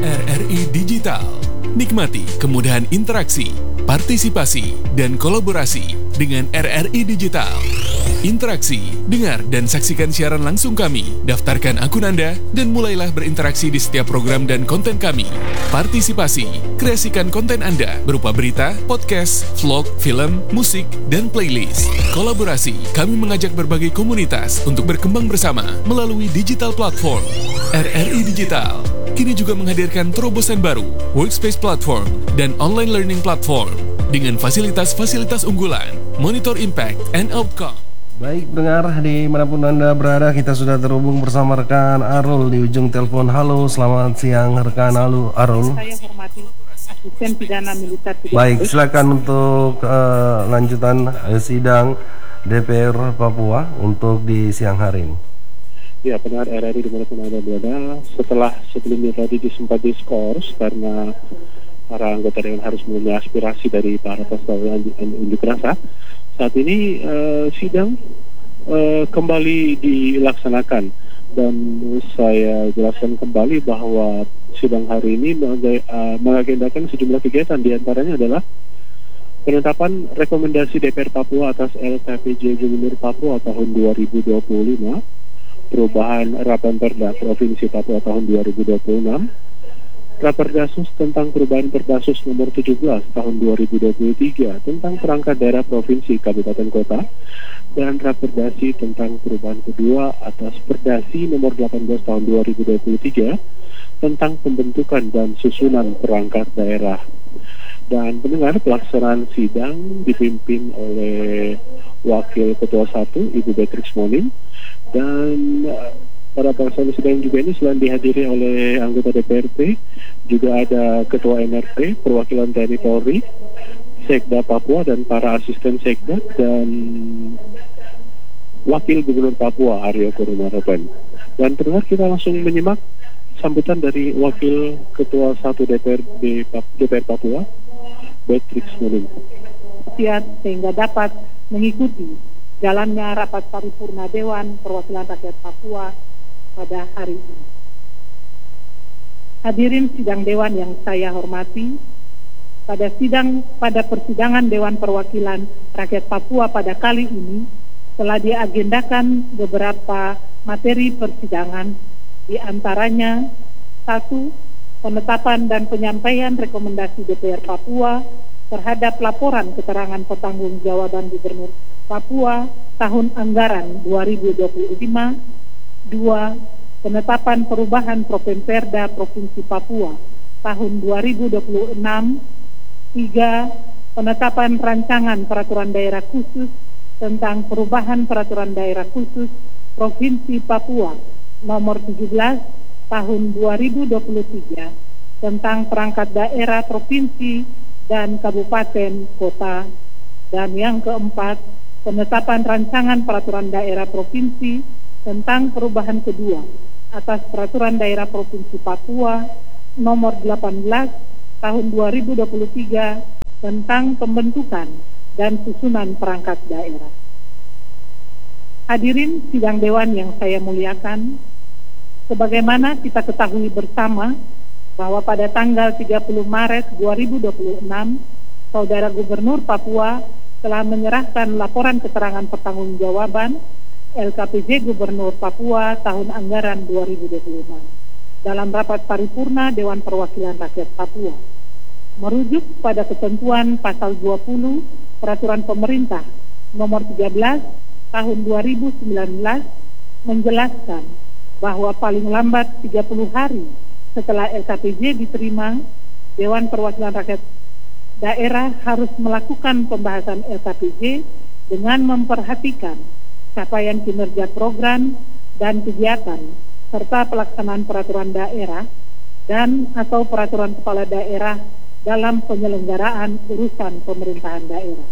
RRI Digital. Nikmati kemudahan interaksi, partisipasi, dan kolaborasi dengan RRI Digital. Interaksi, dengar dan saksikan siaran langsung kami, daftarkan akun Anda, dan mulailah berinteraksi di setiap program dan konten kami. Partisipasi, kreasikan konten Anda berupa berita, podcast, vlog, film, musik, dan playlist. Kolaborasi, kami mengajak berbagai komunitas untuk berkembang bersama melalui digital platform. RRI Digital kini juga menghadirkan terobosan baru, workspace platform, dan online learning platform dengan fasilitas-fasilitas unggulan, monitor impact and outcome. Baik pendengar, dimanapun Anda berada, kita sudah terhubung bersama rekan Arul di ujung telepon. Halo, selamat siang rekan Arul. Saya hormati asisten pidana militer. Baik, silakan untuk lanjutan sidang DPR Papua untuk di siang hari ini. Ya, benar RRI dimanapun Anda berada, setelah sebelumnya tadi sempat diskors karena para anggota dewan harus memenuhi aspirasi dari para peserta unjuk rasa. Saat ini sidang kembali dilaksanakan dan saya jelaskan kembali bahwa sidang hari ini mengagendakan sejumlah kegiatan, diantaranya adalah penetapan rekomendasi DPR Papua atas LKPJ Gubernur Papua tahun 2025, perubahan Raperda Provinsi Papua tahun 2026, Raperdasus tentang perubahan Perdasus nomor 17 tahun 2023 tentang perangkat daerah provinsi kabupaten kota, dan Raperdasi tentang perubahan kedua atas Perdasi nomor 18 tahun 2023 tentang pembentukan dan susunan perangkat daerah. Dan pendengar, pelaksanaan sidang dipimpin oleh Wakil Ketua 1 Ibu Beatrix Monin, dan para pelaksana sidang juga ini selain dihadiri oleh anggota DPRD, juga ada Ketua MRT, perwakilan TNI Polri, Sekda Papua dan para asisten Sekda, dan Wakil Gubernur Papua Aryo Kurumaropen. Dan pendengar, kita langsung menyimak sambutan dari Wakil Ketua 1 DPR Papua, Beatrix Monin. Sehingga dapat mengikuti jalannya rapat paripurna Dewan Perwakilan Rakyat Papua pada hari ini. Hadirin sidang Dewan yang saya hormati, pada persidangan Dewan Perwakilan Rakyat Papua pada kali ini telah diagendakan beberapa materi persidangan, di antaranya 1. Penetapan dan penyampaian rekomendasi DPR Papua terhadap laporan keterangan pertanggungjawaban Gubernur Papua tahun anggaran 2025. 2. Penetapan perubahan Properda Provinsi Papua tahun 2026. 3. Penetapan rancangan peraturan daerah khusus tentang perubahan peraturan daerah khusus Provinsi Papua nomor 17 tahun 2023 tentang perangkat daerah provinsi dan kabupaten kota. Dan yang keempat, penetapan rancangan peraturan daerah provinsi tentang perubahan kedua atas peraturan daerah provinsi Papua nomor 18 tahun 2023 tentang pembentukan dan susunan perangkat daerah. Hadirin sidang Dewan yang saya muliakan, sebagaimana kita ketahui bersama bahwa pada tanggal 30 Maret 2026, Saudara Gubernur Papua telah menyerahkan laporan keterangan pertanggungjawaban LKPJ Gubernur Papua tahun anggaran 2026 dalam rapat paripurna Dewan Perwakilan Rakyat Papua. Merujuk pada ketentuan pasal 20 Peraturan Pemerintah nomor 13 tahun 2019 menjelaskan bahwa paling lambat 30 hari setelah LKPJ diterima, Dewan Perwakilan Rakyat Daerah harus melakukan pembahasan LKPJ dengan memperhatikan capaian kinerja program dan kegiatan serta pelaksanaan peraturan daerah dan atau peraturan kepala daerah dalam penyelenggaraan urusan pemerintahan daerah.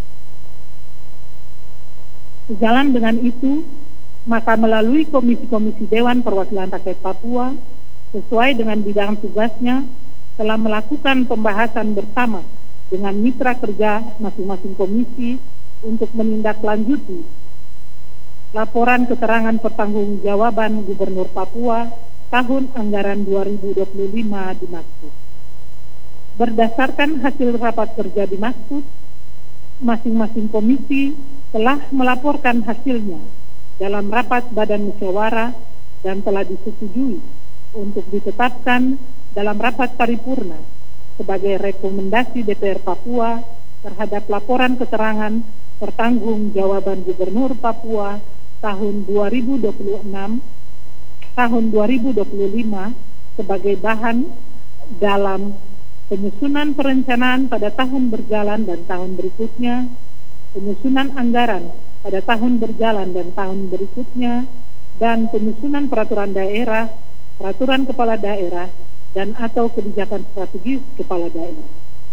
Sejalan dengan itu, maka melalui komisi-komisi Dewan Perwakilan Rakyat Papua sesuai dengan bidang tugasnya telah melakukan pembahasan bersama dengan mitra kerja masing-masing komisi untuk menindaklanjuti laporan keterangan pertanggungjawaban Gubernur Papua tahun anggaran 2025 dimaksud. Berdasarkan hasil rapat kerja dimaksud, masing-masing komisi telah melaporkan hasilnya dalam rapat badan musyawarah dan telah disetujui untuk ditetapkan dalam rapat paripurna sebagai rekomendasi DPR Papua terhadap laporan keterangan pertanggungjawaban Gubernur Papua tahun 2026 tahun 2025 sebagai bahan dalam penyusunan perencanaan pada tahun berjalan dan tahun berikutnya, penyusunan anggaran pada tahun berjalan dan tahun berikutnya, dan penyusunan peraturan daerah, peraturan kepala daerah, dan atau kebijakan strategis kepala daerah.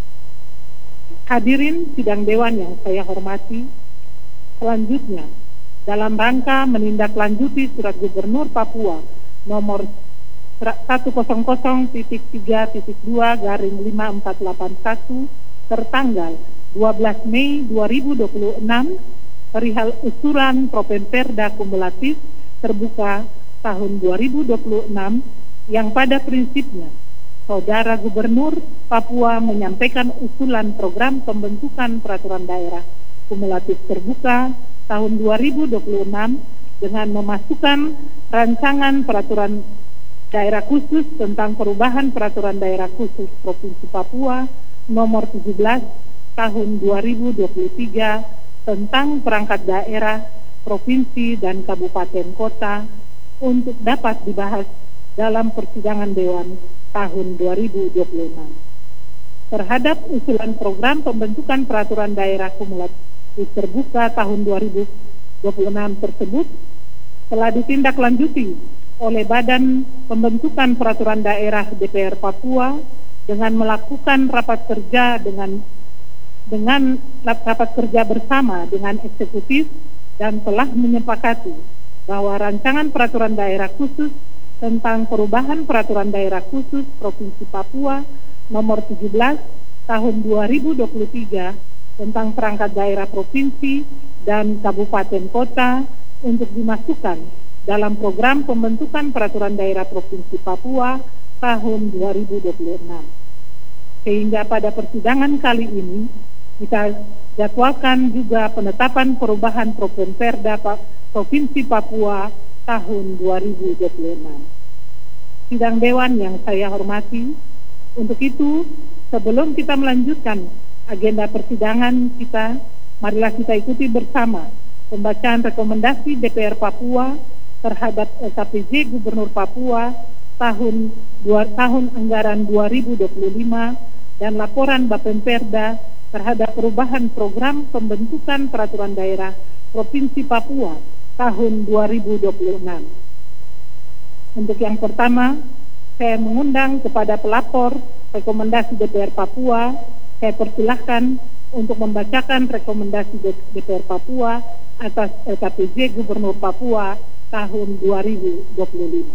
Hadirin sidang dewan yang saya hormati, selanjutnya dalam rangka menindaklanjuti surat Gubernur Papua nomor 100.3.2/5481 tertanggal 12 Mei 2026 perihal usulan Propenperda kumulatif terbuka tahun 2026 yang pada prinsipnya Saudara Gubernur Papua menyampaikan usulan program pembentukan peraturan daerah kumulatif terbuka tahun 2026 dengan memasukkan rancangan peraturan daerah khusus tentang perubahan peraturan daerah khusus Provinsi Papua nomor 17 tahun 2023 tentang perangkat daerah, provinsi, dan kabupaten kota untuk dapat dibahas dalam persidangan Dewan tahun 2026. Terhadap usulan program pembentukan peraturan daerah kumulatif terbuka tahun 2026 tersebut telah ditindaklanjuti oleh Badan Pembentukan Peraturan Daerah DPR Papua dengan melakukan rapat kerja rapat kerja bersama dengan eksekutif dan telah menyepakati bahwa rancangan peraturan daerah khusus tentang perubahan peraturan daerah khusus Provinsi Papua nomor 17 tahun 2023 tentang perangkat daerah provinsi dan kabupaten kota untuk dimasukkan dalam program pembentukan peraturan daerah Provinsi Papua tahun 2026. Sehingga pada persidangan kali ini kita jadwalkan juga penetapan perubahan Propenperda Provinsi Papua tahun 2026. Sidang Dewan yang saya hormati, untuk itu sebelum kita melanjutkan agenda persidangan kita, marilah kita ikuti bersama pembacaan rekomendasi DPR Papua terhadap LKPJ Gubernur Papua tahun anggaran 2025 dan laporan Bapemperda terhadap perubahan program pembentukan peraturan daerah Provinsi Papua tahun 2026. Untuk yang pertama, saya mengundang kepada pelapor rekomendasi DPR Papua. Saya persilahkan untuk membacakan rekomendasi DPR Papua atas LKPJ Gubernur Papua tahun 2025.